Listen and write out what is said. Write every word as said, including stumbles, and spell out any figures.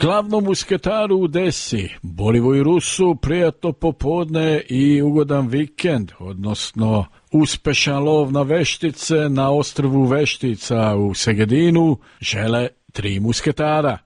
Glavnom musketaru u Desi, Borivoju Rusu, prijatno popodne i ugodan vikend, odnosno uspešan lov na veštice na ostrvu Veštica u Segedinu, žele tri musketara.